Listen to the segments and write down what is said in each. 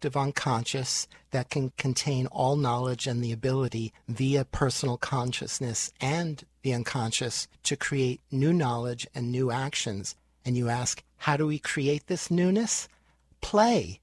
collective unconscious that can contain all knowledge and the ability via personal consciousness and the unconscious to create new knowledge and new actions. And you ask, how do we create this newness? Play.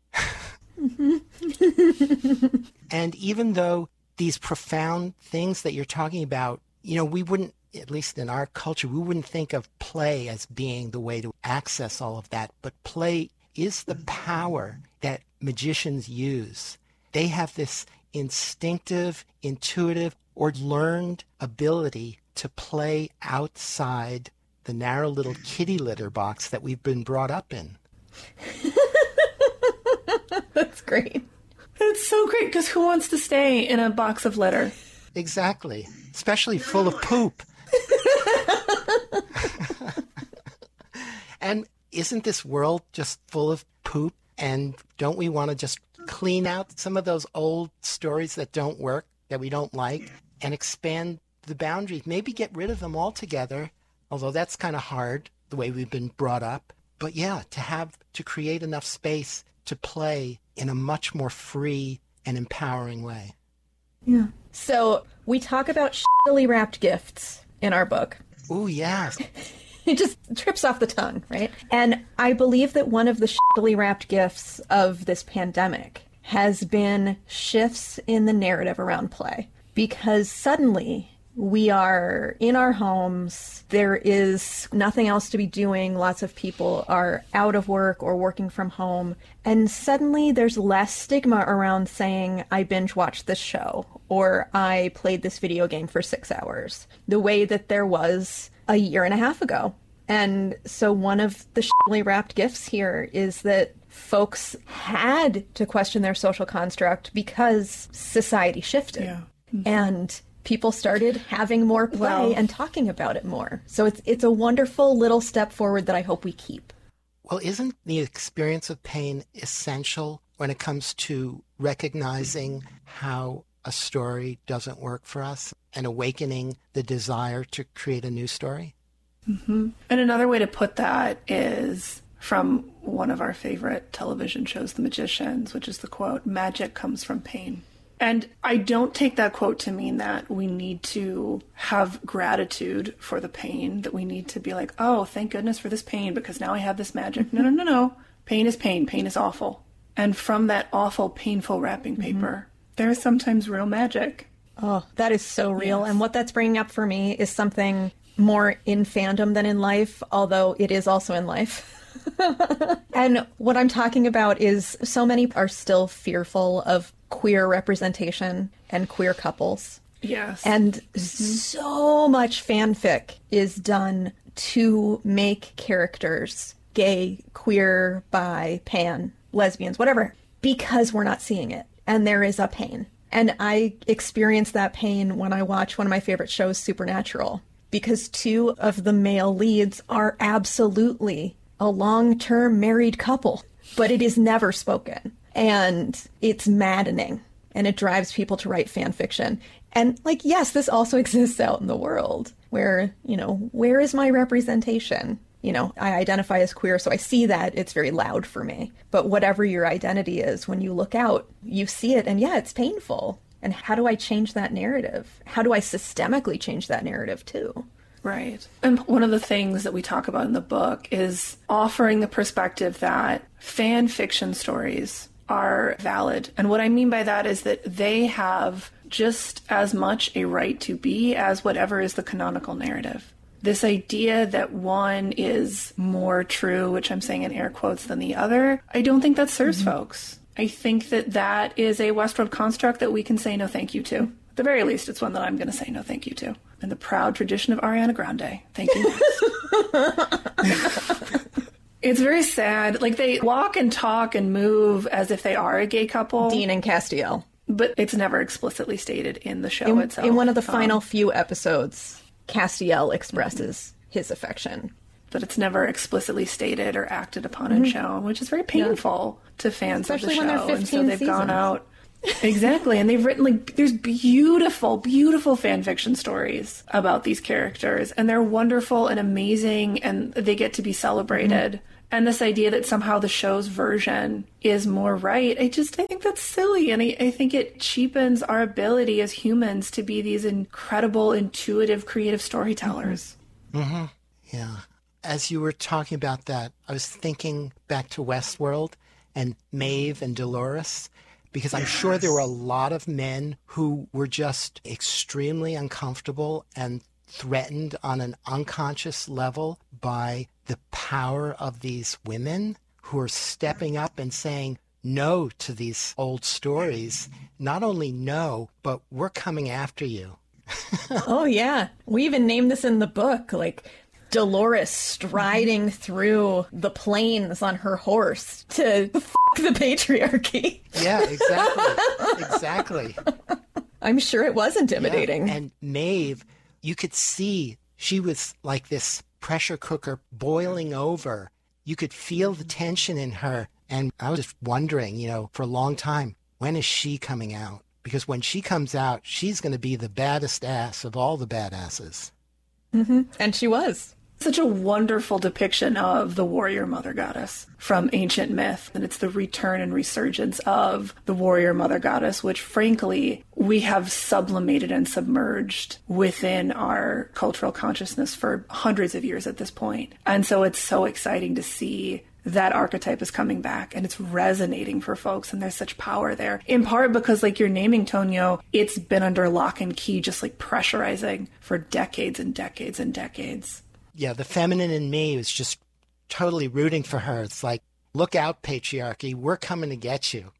And even though these profound things that you're talking about, we wouldn't, at least in our culture, we wouldn't think of play as being the way to access all of that. But play is the power that magicians use. They have this instinctive, intuitive, or learned ability to play outside the narrow little kitty litter box that we've been brought up in. That's great. That's so great, because who wants to stay in a box of litter? Exactly. Especially full of poop. And isn't this world just full of poop? And don't we want to just clean out some of those old stories that don't work, that we don't like, and expand the boundaries? Maybe get rid of them altogether, although that's kind of hard, the way we've been brought up. But yeah, to create enough space to play in a much more free and empowering way. Yeah. So we talk about shittily wrapped gifts in our book. Ooh, yeah. It just trips off the tongue, right? And I believe that one of the shittily wrapped gifts of this pandemic has been shifts in the narrative around play. Because suddenly we are in our homes, there is nothing else to be doing, lots of people are out of work or working from home, and suddenly there's less stigma around saying, I binge watched this show, or I played this video game for 6 hours, the way that there was a year and a half ago. And so one of the shittily wrapped gifts here is that folks had to question their social construct because society shifted. Yeah. Mm-hmm. And people started having more play and talking about it more. So it's a wonderful little step forward that I hope we keep. Well, isn't the experience of pain essential when it comes to recognizing how a story doesn't work for us and awakening the desire to create a new story? Mm-hmm. And another way to put that is from one of our favorite television shows, The Magicians, which is the quote, "Magic comes from pain." And I don't take that quote to mean that we need to have gratitude for the pain, that we need to be like, oh, thank goodness for this pain because now I have this magic. No. Pain is pain. Pain is awful. And from that awful, painful wrapping paper, there is sometimes real magic. Oh, that is so real. Yes. And what that's bringing up for me is something more in fandom than in life, although it is also in life. And what I'm talking about is so many are still fearful of queer representation and queer couples. Yes. And so much fanfic is done to make characters gay, queer, bi, pan, lesbians, whatever, because we're not seeing it. And there is a pain. And I experience that pain when I watch one of my favorite shows, Supernatural, because 2 of the male leads are absolutely a long-term married couple, but it is never spoken. And it's maddening, and it drives people to write fan fiction. And yes, this also exists out in the world where, where is my representation? I identify as queer, so I see that. It's very loud for me. But whatever your identity is, when you look out, you see it, and it's painful. And how do I change that narrative? How do I systemically change that narrative too? Right. And one of the things that we talk about in the book is offering the perspective that fan fiction stories are valid. And what I mean by that is that they have just as much a right to be as whatever is the canonical narrative. This idea that one is more true, which I'm saying in air quotes, than the other, I don't think that serves folks. I think that is a Westworld construct that we can say no thank you to. At the very least, it's one that I'm going to say no thank you to. In the proud tradition of Ariana Grande. Thank you. It's very sad. They walk and talk and move as if they are a gay couple. Dean and Castiel. But it's never explicitly stated in the show itself. In one of the final few episodes, Castiel expresses his affection. But it's never explicitly stated or acted upon and shown, which is very painful to fans especially of the show. When they're 15 and so they've seasons. Gone out. Exactly. And they've written there's beautiful, beautiful fan fiction stories about these characters, and they're wonderful and amazing, and they get to be celebrated. And this idea that somehow the show's version is more right, I think that's silly. And I think it cheapens our ability as humans to be these incredible, intuitive, creative storytellers. Mm-hmm. Yeah. As you were talking about that, I was thinking back to Westworld and Maeve and Dolores, because I'm sure there were a lot of men who were just extremely uncomfortable and threatened on an unconscious level by the power of these women who are stepping up and saying no to these old stories. Not only no, but we're coming after you. Oh, yeah. We even named this in the book, like Dolores striding through the plains on her horse to f*** the patriarchy. Yeah, exactly. Exactly. I'm sure it was intimidating. Yeah. And Maeve, you could see she was like this pressure cooker boiling over. You could feel the tension in her. And I was just wondering, for a long time, when is she coming out? Because when she comes out, she's going to be the baddest ass of all the badasses. Mm-hmm. And she was. Such a wonderful depiction of the warrior mother goddess from ancient myth. And it's the return and resurgence of the warrior mother goddess, which frankly, we have sublimated and submerged within our cultural consciousness for hundreds of years at this point. And so it's so exciting to see that archetype is coming back and it's resonating for folks, and there's such power there. In part because, like you're naming, Tonio, it's been under lock and key, just like pressurizing for decades and decades and decades. Yeah, the feminine in me was just totally rooting for her. It's like, look out, patriarchy, we're coming to get you.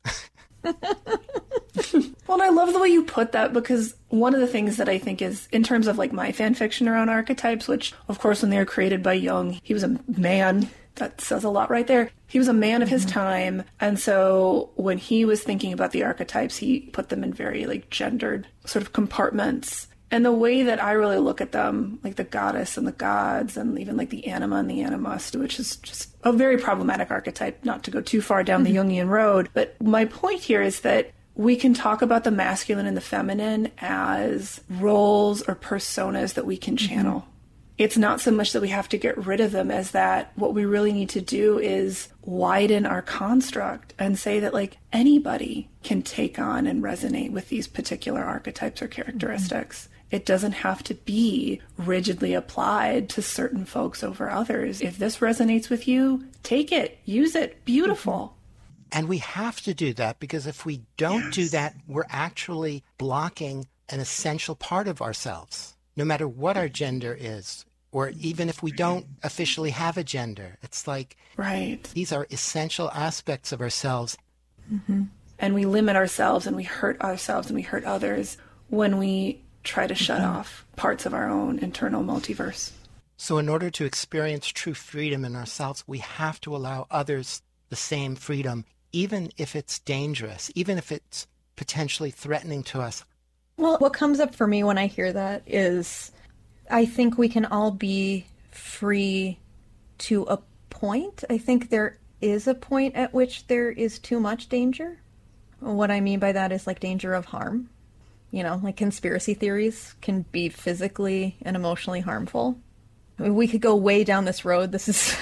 Well, and I love the way you put that, because one of the things that I think is, in terms of like my fan fiction around archetypes, which of course when they were created by Jung, he was a man. That says a lot right there. He was a man of his time. And so when he was thinking about the archetypes, he put them in very like gendered sort of compartments. And the way that I really look at them, like the goddess and the gods, and even like the anima and the animus, which is just a very problematic archetype, not to go too far down the Jungian road. But my point here is that we can talk about the masculine and the feminine as roles or personas that we can channel. It's not so much that we have to get rid of them as that what we really need to do is widen our construct and say that like anybody can take on and resonate with these particular archetypes or characteristics. It doesn't have to be rigidly applied to certain folks over others. If this resonates with you, take it, use it, beautiful. And we have to do that, because if we don't do that, we're actually blocking an essential part of ourselves, no matter what our gender is. Or even if we don't officially have a gender, it's like, right, these are essential aspects of ourselves. Mm-hmm. And we limit ourselves and we hurt ourselves and we hurt others when we try to shut off parts of our own internal multiverse. So in order to experience true freedom in ourselves, we have to allow others the same freedom, even if it's dangerous, even if it's potentially threatening to us. Well, what comes up for me when I hear that is, I think we can all be free to a point. I think there is a point at which there is too much danger. What I mean by that is like danger of harm. Like conspiracy theories can be physically and emotionally harmful. I mean, we could go way down this road. This is...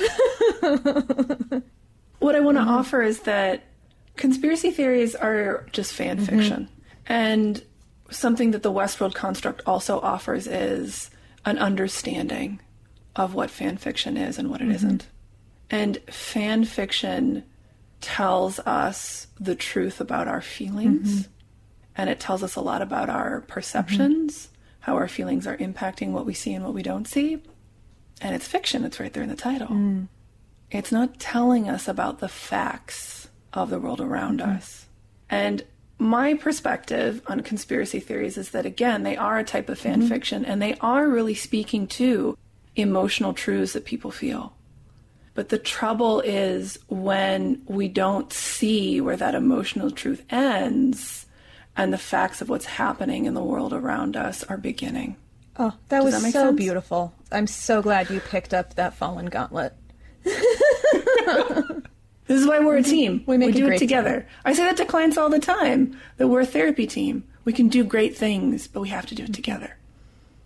What I want to offer is that conspiracy theories are just fan fiction. And something that the Westworld construct also offers is an understanding of what fan fiction is and what it isn't. And fan fiction tells us the truth about our feelings. And it tells us a lot about our perceptions, how our feelings are impacting what we see and what we don't see. And it's fiction. It's right there in the title. It's not telling us about the facts of the world around us. And my perspective on conspiracy theories is that, again, they are a type of fan fiction, and they are really speaking to emotional truths that people feel. But the trouble is when we don't see where that emotional truth ends and the facts of what's happening in the world around us are beginning. Oh, that was so beautiful. I'm so glad you picked up that Fallen Gauntlet. This is why we're a team. We do it together. Team. I say that to clients all the time, that we're a therapy team. We can do great things, but we have to do it together.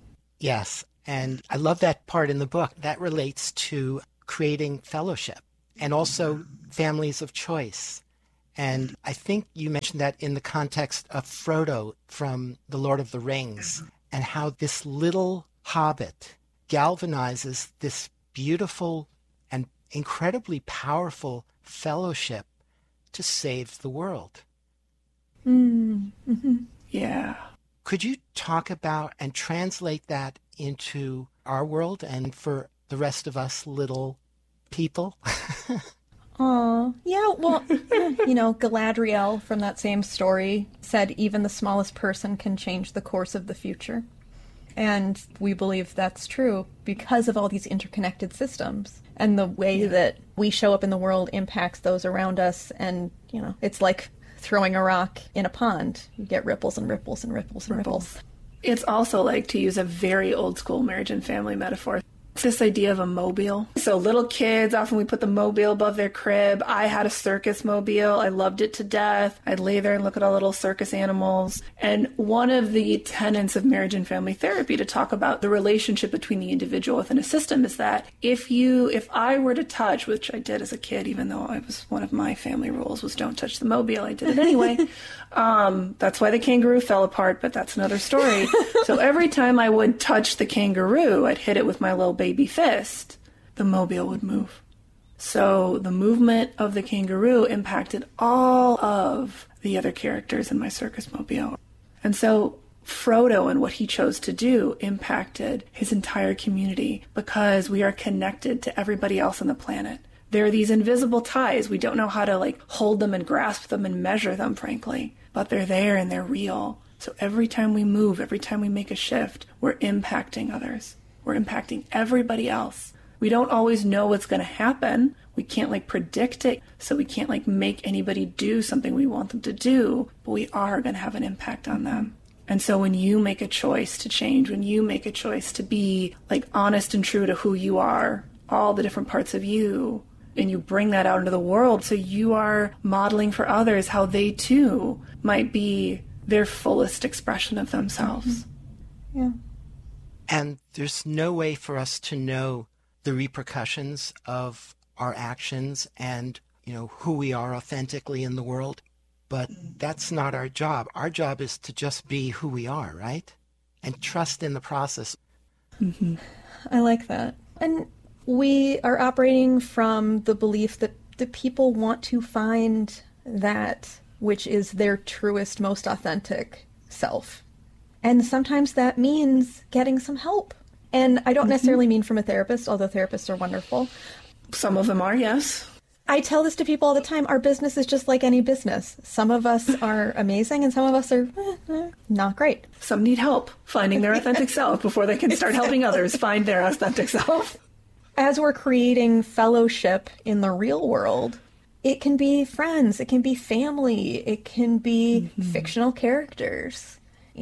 Yes. And I love that part in the book. That relates to creating fellowship. and also families of choice. And I think you mentioned that in the context of Frodo from The Lord of the Rings, and how this little hobbit galvanizes this beautiful and incredibly powerful fellowship to save the world. Mm-hmm. Yeah. Could you talk about and translate that into our world and for the rest of us little people? Oh, yeah, well, Galadriel from that same story said even the smallest person can change the course of the future. And we believe that's true because of all these interconnected systems. And the way that we show up in the world impacts those around us. And, it's like throwing a rock in a pond. You get ripples and ripples and ripples and ripples. It's also like, to use a very old school marriage and family metaphor, it's this idea of a mobile. So little kids, often we put the mobile above their crib. I had a circus mobile. I loved it to death. I'd lay there and look at all little circus animals. And one of the tenets of marriage and family therapy to talk about the relationship between the individual within a system is that if I were to touch, which I did as a kid, even though I was one of my family rules was don't touch the mobile, I did it anyway. That's why the kangaroo fell apart, but that's another story. So every time I would touch the kangaroo, I'd hit it with my little baby fist, the mobile would move. So the movement of the kangaroo impacted all of the other characters in my circus mobile. And so Frodo and what he chose to do impacted his entire community because we are connected to everybody else on the planet. There are these invisible ties. We don't know how to hold them and grasp them and measure them, frankly, but they're there and they're real. So every time we move, every time we make a shift, we're impacting others. We're impacting everybody else. We don't always know what's going to happen. We can't predict it. So we can't make anybody do something we want them to do, but we are going to have an impact on them. And so when you make a choice to change, when you make a choice to be honest and true to who you are, all the different parts of you, and you bring that out into the world, so you are modeling for others how they too might be their fullest expression of themselves. Mm-hmm. Yeah. And there's no way for us to know the repercussions of our actions and, who we are authentically in the world. But that's not our job. Our job is to just be who we are, right? And trust in the process. Mm-hmm. I like that. And we are operating from the belief that the people want to find that which is their truest, most authentic self. And sometimes that means getting some help. And I don't necessarily mean from a therapist, although therapists are wonderful. Some of them are, yes. I tell this to people all the time. Our business is just like any business. Some of us are amazing and some of us are not great. Some need help finding their authentic self before they can start helping others find their authentic self. As we're creating fellowship in the real world, it can be friends, it can be family, it can be fictional characters.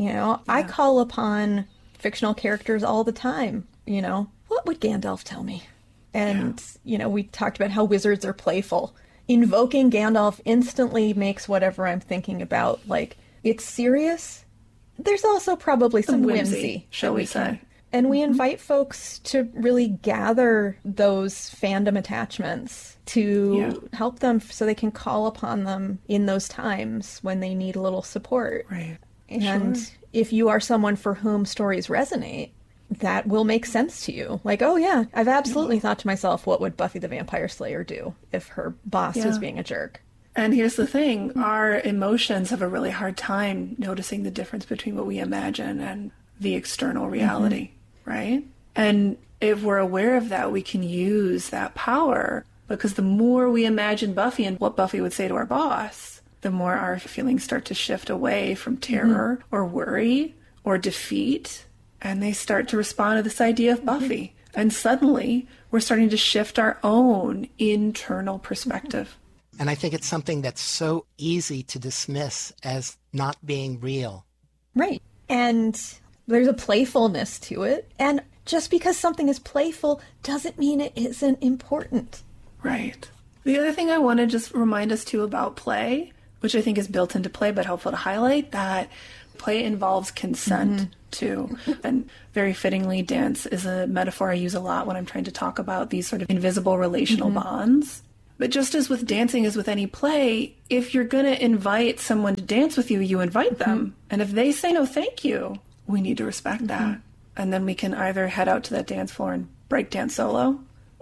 I call upon fictional characters all the time. What would Gandalf tell me? And, we talked about how wizards are playful. Invoking Gandalf instantly makes whatever I'm thinking about, it's serious. There's also probably some whimsy, shall we say. And we invite folks to really gather those fandom attachments to help them so they can call upon them in those times when they need a little support. Right. And if you are someone for whom stories resonate, that will make sense to you. Oh yeah, I've absolutely thought to myself, what would Buffy the Vampire Slayer do if her boss was being a jerk? And here's the thing, our emotions have a really hard time noticing the difference between what we imagine and the external reality, right? And if we're aware of that, we can use that power, because the more we imagine Buffy and what Buffy would say to our boss, the more our feelings start to shift away from terror or worry or defeat, and they start to respond to this idea of Buffy. And suddenly, we're starting to shift our own internal perspective. And I think it's something that's so easy to dismiss as not being real. Right. And there's a playfulness to it. And just because something is playful doesn't mean it isn't important. Right. The other thing I want to just remind us too about play, which I think is built into play but helpful to highlight, that play involves consent too. And very fittingly, dance is a metaphor I use a lot when I'm trying to talk about these sort of invisible relational bonds. But just as with dancing as with any play, if you're going to invite someone to dance with you, you invite them. And if they say no, thank you, we need to respect that. And then we can either head out to that dance floor and break dance solo,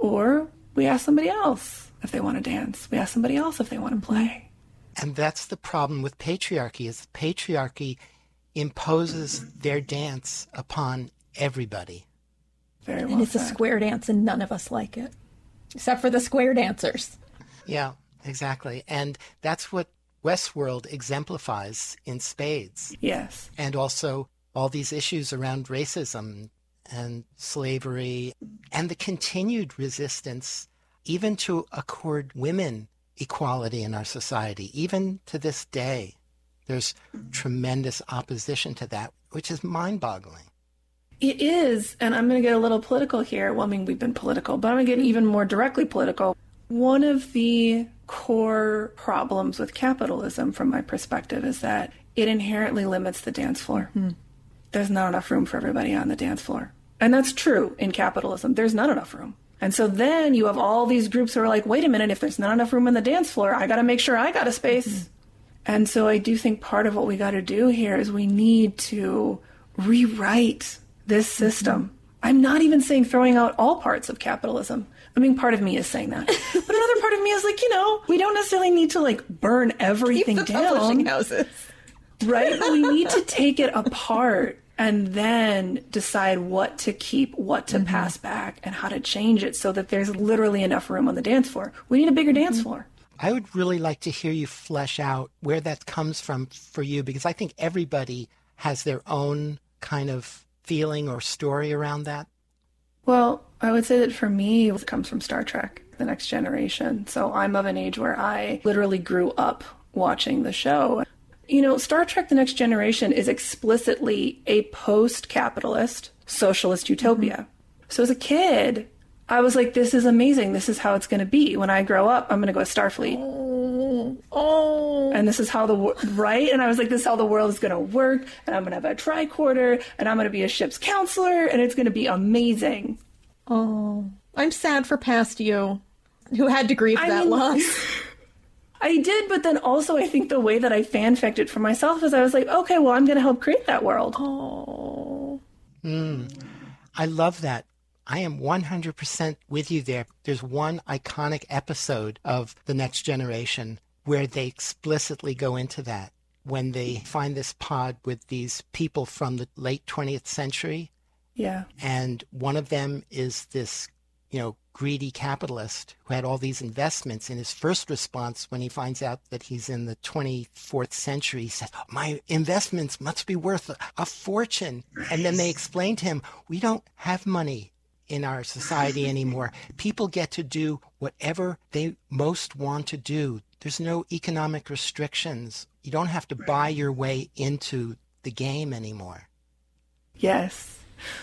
or we ask somebody else if they want to dance. We ask somebody else if they want to play. And that's the problem with patriarchy, is patriarchy imposes their dance upon everybody. Very well And it's said. a square dance and none of us like it. Except for the square dancers. Yeah, exactly. And that's what Westworld exemplifies in spades. Yes. And also all these issues around racism and slavery and the continued resistance even to accord women equality in our society. Even to this day, there's tremendous opposition to that, which is mind-boggling. It is, and I'm going to get a little political here. Well, I mean, we've been political, but I'm going to get even more directly political. One of the core problems with capitalism, from my perspective, is that it inherently limits the dance floor. There's not enough room for everybody on the dance floor. And that's true in capitalism. There's not enough room. And so then you have all these groups who are like, wait a minute, if there's not enough room on the dance floor, I got to make sure I got a space. And so I do think part of what we got to do here is we need to rewrite this system. I'm not even saying throwing out all parts of capitalism. I mean, part of me is saying that. But another part of me is like, we don't necessarily need to like burn everything Keep the down. publishing houses. Right? But we need to take it apart and then decide what to keep, what to pass back, and how to change it so that there's literally enough room on the dance floor. We need a bigger dance floor. I would really like to hear you flesh out where that comes from for you, because I think everybody has their own kind of feeling or story around that. Well, I would say that for me, it comes from Star Trek, The Next Generation. So I'm of an age where I literally grew up watching the show. Star Trek The Next Generation is explicitly a post-capitalist socialist utopia. So as a kid, I was like, this is amazing. This is how it's going to be. When I grow up, I'm going to go to Starfleet. Oh. And this is how right? And I was like, this is how the world is going to work. And I'm going to have a tricorder. And I'm going to be a ship's counselor. And it's going to be amazing. Oh. I'm sad for past you, who had to grieve that loss. I did, but then also I think the way that I fanficked it for myself is I was like, okay, well, I'm going to help create that world. Oh. I love that. I am 100% with you there. There's one iconic episode of The Next Generation where they explicitly go into that when they find this pod with these people from the late 20th century. Yeah. And one of them is this, greedy capitalist who had all these investments. In his first response, when he finds out that he's in the 24th century, he says, my investments must be worth a fortune. And then they explain to him, we don't have money in our society anymore. People get to do whatever they most want to do. There's no economic restrictions. You don't have to buy your way into the game anymore. Yes.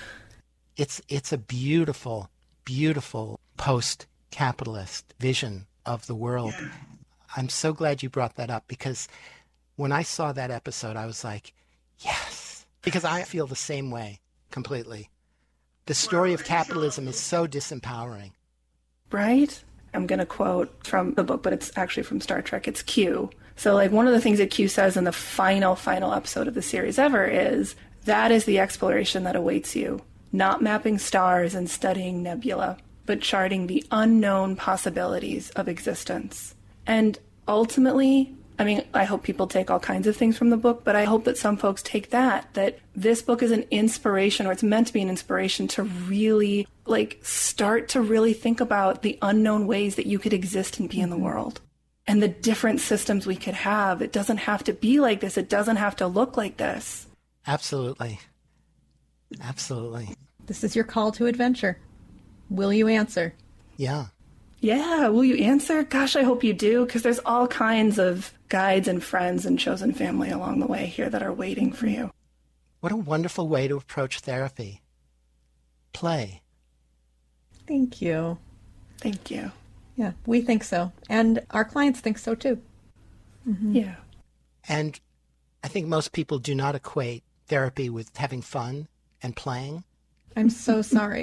It's a beautiful, beautiful post-capitalist vision of the world. Yeah. I'm so glad you brought that up, because when I saw that episode, I was like, yes, because I feel the same way completely. The story of capitalism is so disempowering. Right? I'm going to quote from the book, but it's actually from Star Trek. It's Q. So like one of the things that Q says in the final episode of the series ever is, that is the exploration that awaits you. Not mapping stars and studying nebula, but charting the unknown possibilities of existence. And ultimately, I hope people take all kinds of things from the book, but I hope that some folks take that this book is an inspiration, or it's meant to be an inspiration to really start to really think about the unknown ways that you could exist and be in the world, and the different systems we could have. It doesn't have to be like this. It doesn't have to look like this. Absolutely. Absolutely. This is your call to adventure. Will you answer? Yeah. Yeah, will you answer? Gosh, I hope you do, because there's all kinds of guides and friends and chosen family along the way here that are waiting for you. What a wonderful way to approach therapy. Play. Thank you. Thank you. Yeah, we think so. And our clients think so too. Mm-hmm. Yeah. And I think most people do not equate therapy with having fun and playing. I'm so sorry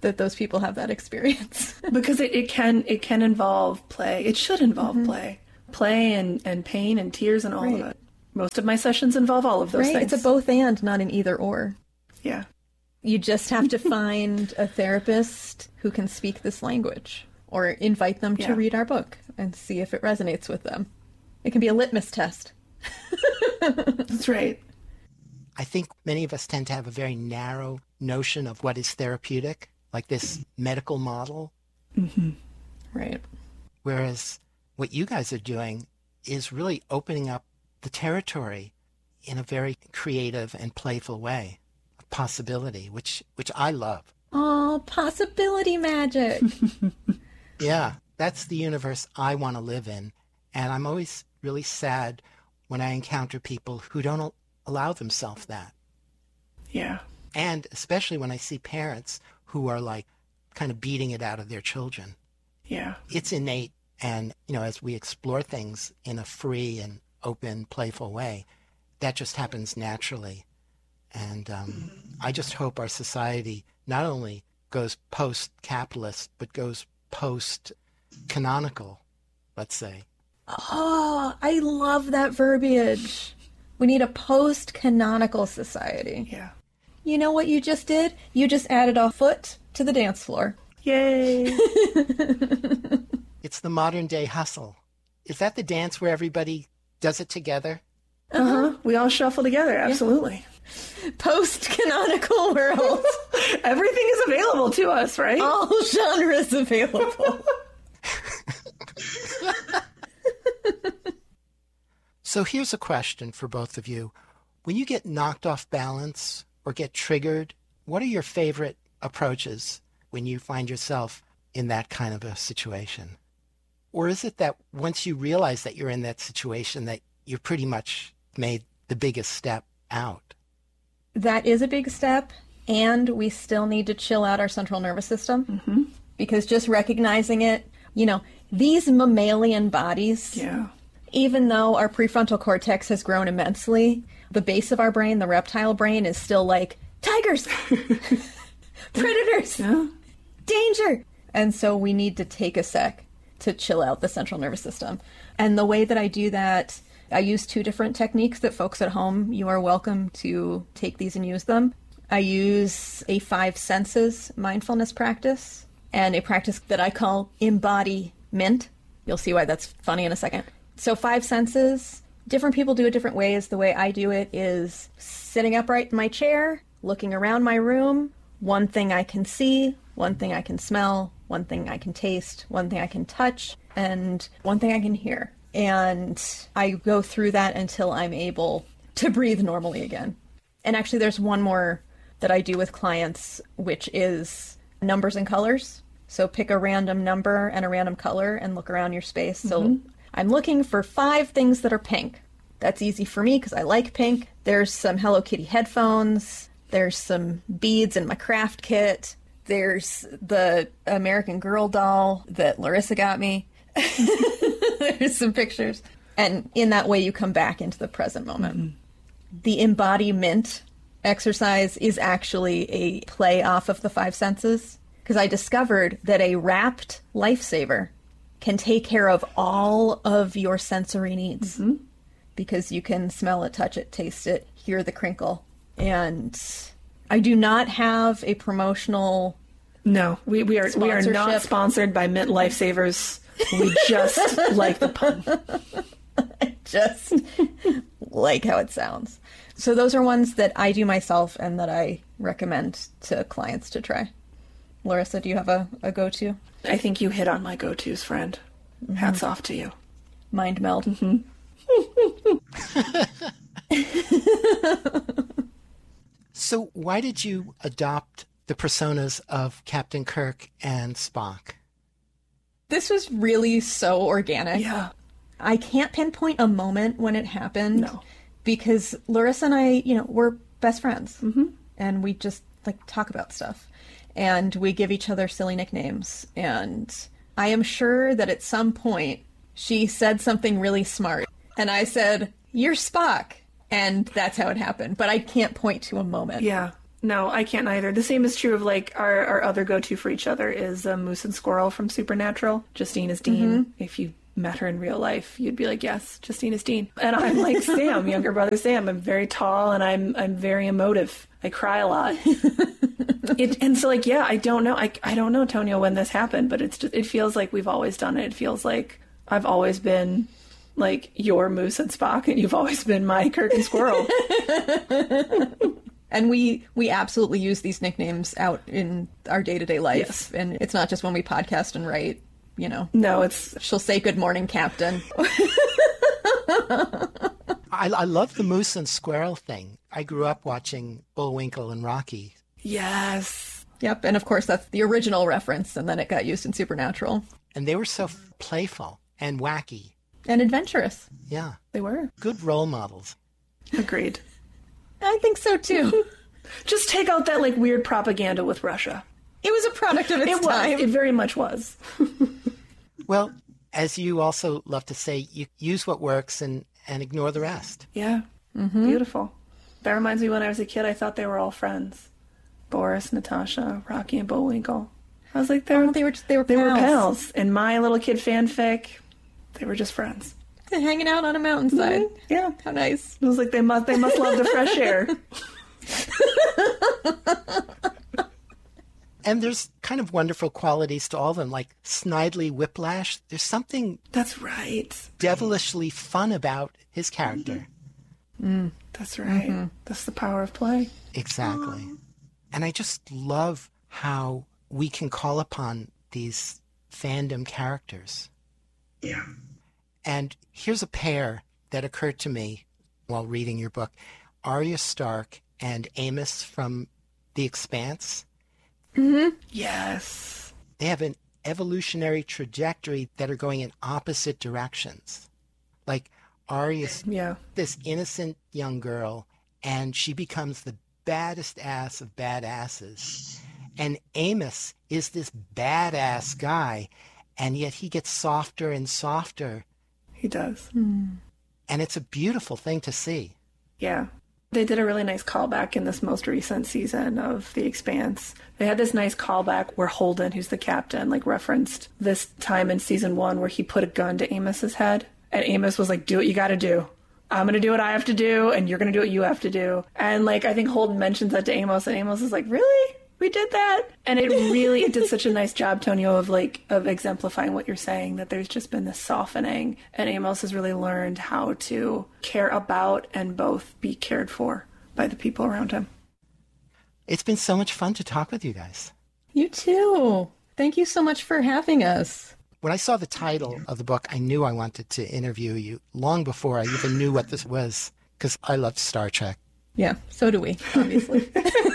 that those people have that experience. Because it can involve play. It should involve play and pain and tears and all of it. Most of my sessions involve all of those things. It's a both and, not an either or. Yeah. You just have to find a therapist who can speak this language, or invite them to read our book and see if it resonates with them. It can be a litmus test. That's right. I think many of us tend to have a very narrow notion of what is therapeutic, like this medical model. Mm-hmm. Right. Whereas what you guys are doing is really opening up the territory in a very creative and playful way of possibility, which I love. Oh, possibility magic. Yeah, that's the universe I want to live in. And I'm always really sad when I encounter people who don't allow themselves that. Yeah. And especially when I see parents who are like kind of beating it out of their children. Yeah. It's innate. And, as we explore things in a free and open, playful way, that just happens naturally. And I just hope our society not only goes post-capitalist, but goes post-canonical, let's say. Oh, I love that verbiage. We need a post-canonical society. Yeah. You know what you just did? You just added a foot to the dance floor. Yay. It's the modern day hustle. Is that the dance where everybody does it together? Uh-huh. We all shuffle together, absolutely. Yeah. Post-canonical world. Everything is available to us, right? All genres available. So here's a question for both of you. When you get knocked off balance or get triggered, what are your favorite approaches when you find yourself in that kind of a situation? Or is it that once you realize that you're in that situation that you're pretty much made the biggest step out? That is a big step, and we still need to chill out our central nervous system, because just recognizing it, these mammalian bodies, even though our prefrontal cortex has grown immensely, the base of our brain, the reptile brain, is still like, tigers, predators, danger. And so we need to take a sec to chill out the central nervous system. And the way that I do that, I use 2 different techniques that folks at home, you are welcome to take these and use them. I use a 5 senses mindfulness practice and a practice that I call embodiment. You'll see why that's funny in a second. So 5 senses, different people do it different ways. The way I do it is sitting upright in my chair, looking around my room, one thing I can see, one thing I can smell, one thing I can taste, one thing I can touch, and one thing I can hear. And I go through that until I'm able to breathe normally again. And actually there's one more that I do with clients, which is numbers and colors. So pick a random number and a random color and look around your space. So I'm looking for 5 things that are pink. That's easy for me because I like pink. There's some Hello Kitty headphones. There's some beads in my craft kit. There's the American Girl doll that Larissa got me. There's some pictures. And in that way, you come back into the present moment. The embodiment exercise is actually a play off of the 5 senses, because I discovered that a wrapped lifesaver can take care of all of your sensory needs, because you can smell it, touch it, taste it, hear the crinkle. And I do not have a promotional... No, we are not sponsored by Mint Lifesavers. We just like the pun. I just like how it sounds. So those are ones that I do myself and that I recommend to clients to try. Larissa, do you have a go-to? I think you hit on my go-tos, friend. Hats off to you. Mind meld. So why did you adopt the personas of Captain Kirk and Spock? This was really so organic. Yeah. I can't pinpoint a moment when it happened. No. Because Larissa and I, we're best friends. And we just talk about stuff. And we give each other silly nicknames. And I am sure that at some point she said something really smart. And I said, "You're Spock." And that's how it happened. But I can't point to a moment. Yeah. No, I can't either. The same is true of like our other go-to for each other is Moose and Squirrel from Supernatural. Justine is Dean. If you met her in real life, you'd be like, yes, Justine is Dean. And I'm like Sam, younger brother Sam. I'm very tall and I'm very emotive. I cry a lot. And so like, yeah, I don't know, Tonio, when this happened, but it feels like we've always done it. It feels like I've always been like your Moose and Spock, and you've always been my Kirk and Squirrel. And we absolutely use these nicknames out in our day-to-day life. Yes. And it's not just when we podcast and write, you know. No, she'll say, "Good morning, Captain." I love the Moose and Squirrel thing. I grew up watching Bullwinkle and Rocky. Yes. Yep, and of course that's the original reference, and then it got used in Supernatural. And they were so playful and wacky. And adventurous. Yeah. They were. Good role models. Agreed. I think so, too. Just take out that, like, weird propaganda with Russia. It was a product of its time. It very much was. Well, as you also love to say, you use what works and ignore the rest. Yeah. Mm-hmm. Beautiful. That reminds me when I was a kid, I thought they were all friends. Boris, Natasha, Rocky, and Bullwinkle. I was like, they were pals. In my little kid fanfic, they were just friends. They're hanging out on a mountainside. Mm-hmm. Yeah. How nice. It was like they must love the fresh air. And there's kind of wonderful qualities to all of them, like Snidely Whiplash. There's something That's right. devilishly fun about his character. That's right. Mm-hmm. That's the power of play. Exactly. And I just love how we can call upon these fandom characters. Yeah. And here's a pair that occurred to me while reading your book. Arya Stark and Amos from The Expanse. Mm-hmm. Yes. They have an evolutionary trajectory that are going in opposite directions. Like Arya's this innocent young girl, and she becomes the baddest ass of badasses. And Amos is this badass guy, and yet he gets softer and softer. He does. Mm. And it's a beautiful thing to see. Yeah. They did a really nice callback in this most recent season of The Expanse. They had this nice callback where Holden, who's the captain, like referenced this time in season 1 where he put a gun to Amos's head. And Amos was like, do what you gotta do. I'm gonna do what I have to do, and you're gonna do what you have to do. And like, I think Holden mentions that to Amos, and Amos is like, really? We did that? And it did such a nice job, Tonio, of exemplifying what you're saying, that there's just been this softening, and Amos has really learned how to care about and both be cared for by the people around him. It's been so much fun to talk with you guys. You too. Thank you so much for having us. When I saw the title of the book, I knew I wanted to interview you long before I even knew what this was, because I love Star Trek. Yeah, so do we, obviously.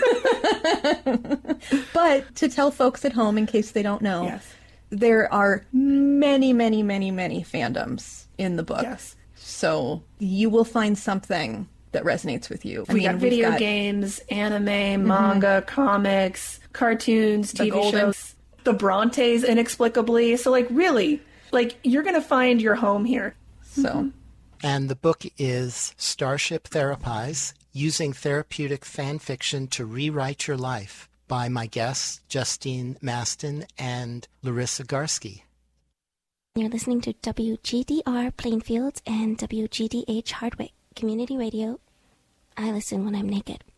But to tell folks at home, in case they don't know, yes, there are many, many, many, many fandoms in the book. Yes. So you will find something that resonates with you. We got video games, anime, manga, comics, cartoons, TV shows, the Brontes inexplicably. So like really, like you're going to find your home here. So. And the book is Starship Therapies, Using Therapeutic Fan Fiction to Rewrite Your Life, by my guests, Justine Maston and Larissa Garski. You're listening to WGDR Plainfield and WGDH Hardwick Community Radio. I listen when I'm naked.